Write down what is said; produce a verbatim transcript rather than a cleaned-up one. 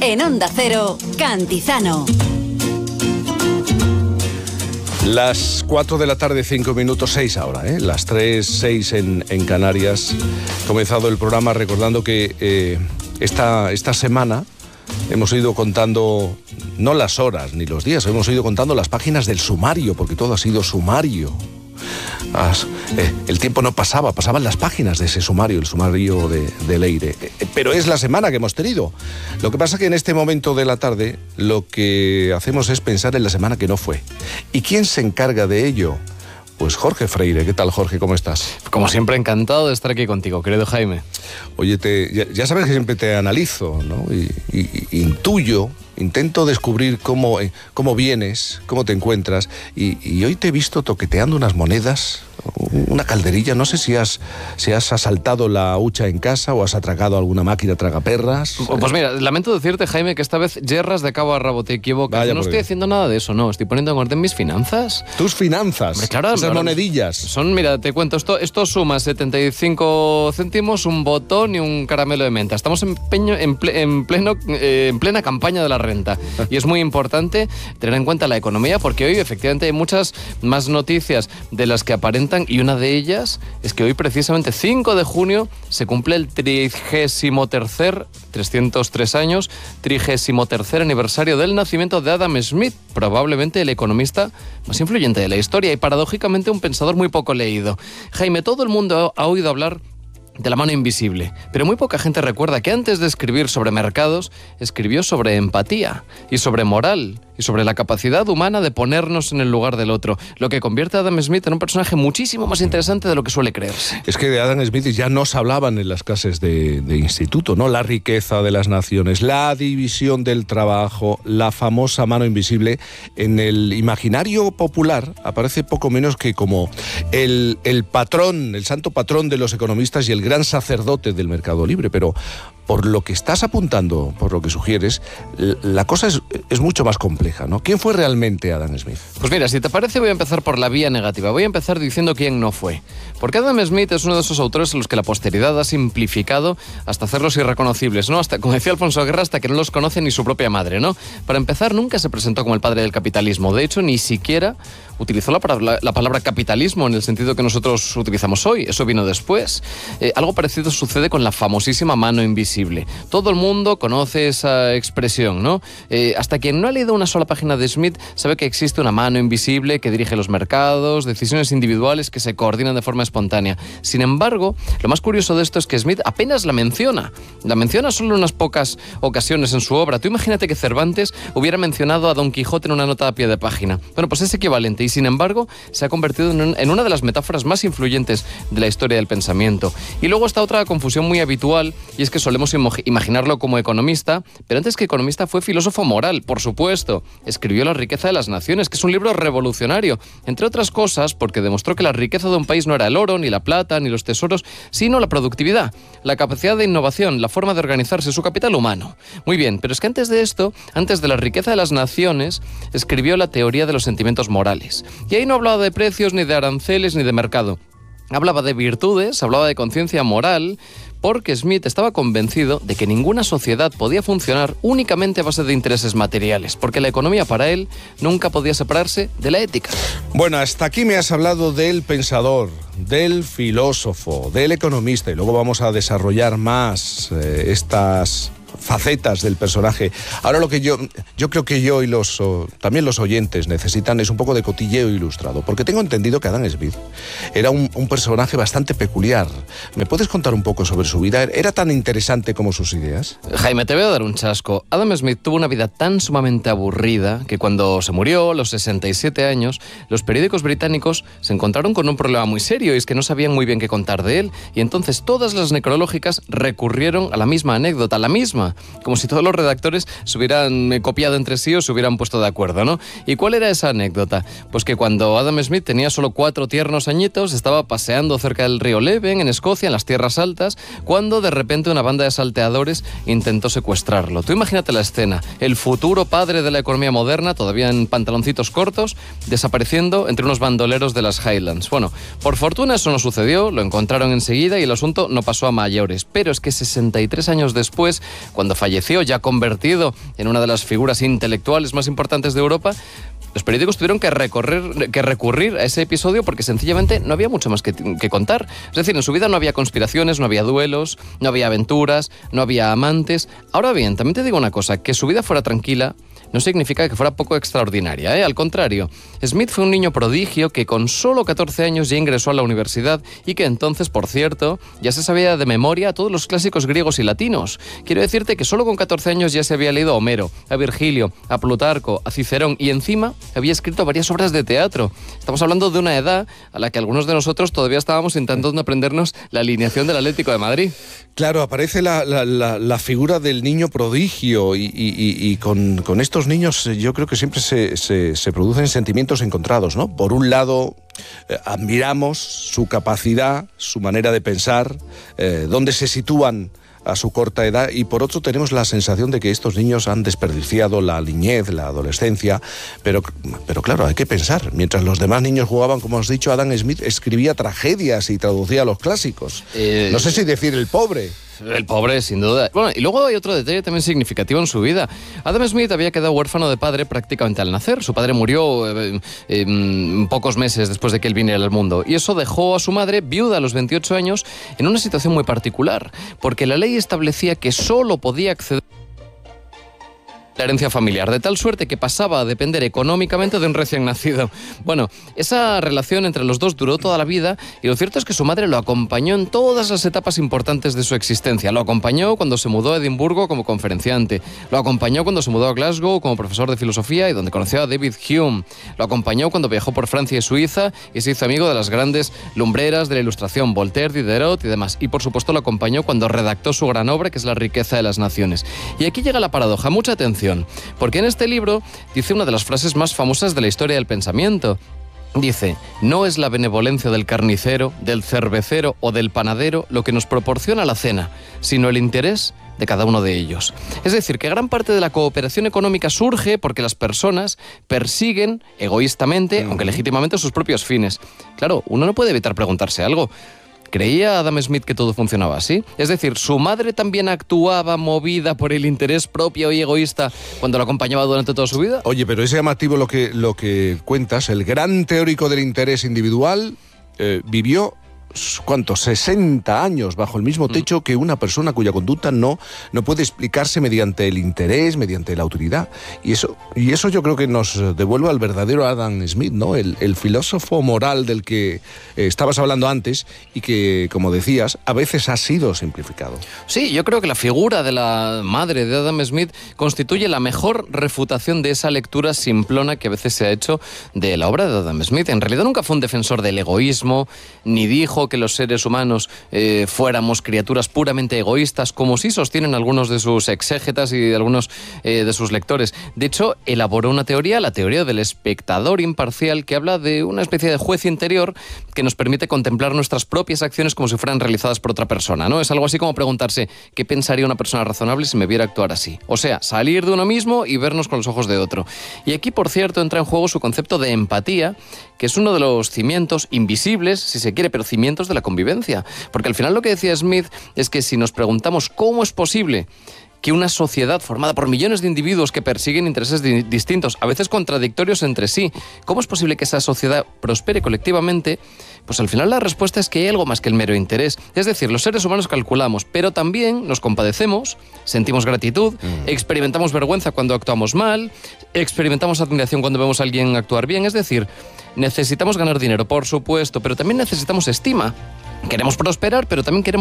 En Onda Cero, Cantizano. Las cuatro de la tarde, cinco minutos, seis ahora, ¿eh? Las tres, seis en, en Canarias. He comenzado el programa recordando que eh, esta, esta semana hemos ido contando, no las horas ni los días, hemos ido contando las páginas del sumario, porque todo ha sido sumario. As, eh, el tiempo no pasaba, pasaban las páginas de ese sumario, el sumario de, de Leire. Eh, pero es la semana que hemos tenido. Lo que pasa que en este momento de la tarde lo que hacemos es pensar en la semana que no fue. ¿Y quién se encarga de ello? Pues Jorge Freire. ¿Qué tal, Jorge? ¿Cómo estás? Como siempre, encantado de estar aquí contigo, querido Jaime. Oye, te, ya, ya sabes que siempre te analizo, ¿no? Y, y, y intuyo, intento descubrir cómo, cómo vienes, cómo te encuentras. Y, y hoy te he visto toqueteando unas monedas, una calderilla. No sé si has, si has asaltado la hucha en casa o has atracado alguna máquina tragaperras. Pues mira, lamento decirte, Jaime, que esta vez yerras de cabo a rabo, te equivocas. Vaya, no estoy haciendo nada de eso, no. Estoy poniendo en orden mis finanzas. ¿Tus finanzas? Hombre, claro, esas monedillas. Son, mira, te cuento, esto, esto suma setenta y cinco céntimos, un botón y un caramelo de menta. Estamos en, peño, en, ple, en, pleno, eh, en plena campaña de la renta. Y es muy importante tener en cuenta la economía, porque hoy efectivamente hay muchas más noticias de las que aparentan, y una de ellas es que hoy precisamente cinco de junio se cumple el trigésimo tercer, trescientos tres años, trigésimo tercer aniversario del nacimiento de Adam Smith, probablemente el economista más influyente de la historia y paradójicamente un pensador muy poco leído. Jaime, todo el mundo ha oído hablar de la mano invisible, pero muy poca gente recuerda que antes de escribir sobre mercados, escribió sobre empatía y sobre moral y sobre la capacidad humana de ponernos en el lugar del otro, lo que convierte a Adam Smith en un personaje muchísimo más interesante de lo que suele creerse. Es que de Adam Smith ya nos hablaban en las clases de, de instituto, ¿no? La riqueza de las naciones, la división del trabajo, la famosa mano invisible. En el imaginario popular aparece poco menos que como el, el patrón, el santo patrón de los economistas y el gran sacerdote del mercado libre, pero por lo que estás apuntando, por lo que sugieres, la cosa es, es mucho más compleja, ¿no? ¿Quién fue realmente Adam Smith? Pues mira, si te parece, voy a empezar por la vía negativa. Voy a empezar diciendo quién no fue. Porque Adam Smith es uno de esos autores a los que la posteridad ha simplificado hasta hacerlos irreconocibles, ¿no? Hasta, como decía Alfonso Guerra, hasta que no los conoce ni su propia madre, ¿no? Para empezar, nunca se presentó como el padre del capitalismo. De hecho, ni siquiera utilizó la palabra, la palabra capitalismo en el sentido que nosotros utilizamos hoy. Eso vino después. Eh, algo parecido sucede con la famosísima mano invisible. Todo el mundo conoce esa expresión, ¿no? Eh, hasta quien no ha leído una sola página de Smith sabe que existe una mano invisible que dirige los mercados, decisiones individuales que se coordinan de forma espontánea. Sin embargo, lo más curioso de esto es que Smith apenas la menciona. La menciona solo en unas pocas ocasiones en su obra. Tú imagínate que Cervantes hubiera mencionado a Don Quijote en una nota a pie de página. Bueno, pues es equivalente y sin embargo se ha convertido en, un, en una de las metáforas más influyentes de la historia del pensamiento. Y luego está otra confusión muy habitual, y es que solemos imaginarlo como economista, pero antes que economista fue filósofo moral, por supuesto. Escribió La riqueza de las naciones, que es un libro revolucionario, entre otras cosas porque demostró que la riqueza de un país no era el oro, ni la plata, ni los tesoros, sino la productividad, la capacidad de innovación, la forma de organizarse, su capital humano. Muy bien, pero es que antes de esto, antes de La riqueza de las naciones, escribió La teoría de los sentimientos morales. Y ahí no hablaba de precios, ni de aranceles, ni de mercado. Hablaba de virtudes, hablaba de conciencia moral, porque Smith estaba convencido de que ninguna sociedad podía funcionar únicamente a base de intereses materiales, porque la economía para él nunca podía separarse de la ética. Bueno, hasta aquí me has hablado del pensador, del filósofo, del economista, y luego vamos a desarrollar más eh, estas facetas del personaje. Ahora lo que yo yo creo que yo y los oh, también los oyentes necesitan es un poco de cotilleo ilustrado, porque tengo entendido que Adam Smith era un, un personaje bastante peculiar. ¿Me puedes contar un poco sobre su vida? ¿Era tan interesante como sus ideas? Jaime, te voy a dar un chasco. Adam Smith tuvo una vida tan sumamente aburrida que cuando se murió, a los sesenta y siete años, los periódicos británicos se encontraron con un problema muy serio, y es que no sabían muy bien qué contar de él, y entonces todas las necrológicas recurrieron a la misma anécdota, la misma, como si todos los redactores se hubieran copiado entre sí o se hubieran puesto de acuerdo, ¿no? ¿Y cuál era esa anécdota? Pues que cuando Adam Smith tenía solo cuatro tiernos añitos, estaba paseando cerca del río Leven, en Escocia, en las tierras altas, cuando de repente una banda de salteadores intentó secuestrarlo. Tú imagínate la escena, el futuro padre de la economía moderna, todavía en pantaloncitos cortos, desapareciendo entre unos bandoleros de las Highlands. Bueno, por fortuna eso no sucedió, lo encontraron enseguida y el asunto no pasó a mayores, pero es que sesenta y tres años después, cuando falleció, ya convertido en una de las figuras intelectuales más importantes de Europa, los periódicos tuvieron que, recorrer, que recurrir a ese episodio porque sencillamente no había mucho más que, que contar. Es decir, en su vida no había conspiraciones, no había duelos, no había aventuras, no había amantes. Ahora bien, también te digo una cosa, que su vida fuera tranquila no significa que fuera poco extraordinaria, ¿eh? Al contrario, Smith fue un niño prodigio que con solo catorce años ya ingresó a la universidad y que entonces, por cierto, ya se sabía de memoria todos los clásicos griegos y latinos. Quiero decirte que solo con catorce años ya se había leído a Homero, a Virgilio, a Plutarco, a Cicerón y encima había escrito varias obras de teatro. Estamos hablando de una edad a la que algunos de nosotros todavía estábamos intentando aprendernos la alineación del Atlético de Madrid. Claro, aparece la, la, la, la figura del niño prodigio y, y, y, y con, con estos niños yo creo que siempre se, se, se producen sentimientos encontrados, ¿no? Por un lado, eh, admiramos su capacidad, su manera de pensar, eh, dónde se sitúan a su corta edad, y por otro tenemos la sensación de que estos niños han desperdiciado la niñez, la adolescencia, pero, pero claro, hay que pensar, mientras los demás niños jugaban, como has dicho, Adam Smith escribía tragedias y traducía los clásicos. Eh... No sé si decir el pobre. El pobre, sin duda. Bueno, y luego hay otro detalle también significativo en su vida. Adam Smith había quedado huérfano de padre prácticamente al nacer. Su padre murió eh, eh, pocos meses después de que él viniera al mundo. Y eso dejó a su madre, viuda a los veintiocho años, en una situación muy particular, porque la ley establecía que solo podía acceder la herencia familiar, de tal suerte que pasaba a depender económicamente de un recién nacido. Bueno, esa relación entre los dos duró toda la vida y lo cierto es que su madre lo acompañó en todas las etapas importantes de su existencia. Lo acompañó cuando se mudó a Edimburgo como conferenciante, lo acompañó cuando se mudó a Glasgow como profesor de filosofía y donde conoció a David Hume, lo acompañó cuando viajó por Francia y Suiza y se hizo amigo de las grandes lumbreras de la Ilustración, Voltaire, Diderot y demás. Y por supuesto lo acompañó cuando redactó su gran obra, que es La riqueza de las naciones. Y aquí llega la paradoja, mucha atención. Porque en este libro dice una de las frases más famosas de la historia del pensamiento. Dice, no es la benevolencia del carnicero, del cervecero o del panadero lo que nos proporciona la cena, sino el interés de cada uno de ellos. Es decir, que gran parte de la cooperación económica surge porque las personas persiguen egoístamente, aunque legítimamente, sus propios fines. Claro, uno no puede evitar preguntarse algo. ¿Creía Adam Smith que todo funcionaba así? Es decir, ¿su madre también actuaba movida por el interés propio y egoísta cuando lo acompañaba durante toda su vida? Oye, pero es llamativo lo que, lo que cuentas. El gran teórico del interés individual eh, vivió... ¿cuántos? sesenta años bajo el mismo techo que una persona cuya conducta no, no puede explicarse mediante el interés, mediante la autoridad. Y eso, y eso yo creo que nos devuelve al verdadero Adam Smith, ¿no? El, el filósofo moral del que eh, estabas hablando antes y que, como decías, a veces ha sido simplificado. Sí, yo creo que la figura de la madre de Adam Smith constituye la mejor refutación de esa lectura simplona que a veces se ha hecho de la obra de Adam Smith. En realidad nunca fue un defensor del egoísmo, ni dijo que los seres humanos eh, fuéramos criaturas puramente egoístas, como sí sostienen algunos de sus exégetas y algunos eh, de sus lectores. De hecho, elaboró una teoría, la teoría del espectador imparcial, que habla de una especie de juez interior que nos permite contemplar nuestras propias acciones como si fueran realizadas por otra persona, ¿no? Es algo así como preguntarse, ¿qué pensaría una persona razonable si me viera actuar así? O sea, salir de uno mismo y vernos con los ojos de otro. Y aquí, por cierto, entra en juego su concepto de empatía, que es uno de los cimientos invisibles, si se quiere, pero cimientos de la convivencia. Porque al final lo que decía Smith es que si nos preguntamos cómo es posible que una sociedad formada por millones de individuos que persiguen intereses di- distintos, a veces contradictorios entre sí, ¿cómo es posible que esa sociedad prospere colectivamente? Pues al final la respuesta es que hay algo más que el mero interés. Es decir, los seres humanos calculamos, pero también nos compadecemos, sentimos gratitud, mm. experimentamos vergüenza cuando actuamos mal, experimentamos admiración cuando vemos a alguien actuar bien. Es decir, necesitamos ganar dinero, por supuesto, pero también necesitamos estima. Queremos prosperar, pero también queremos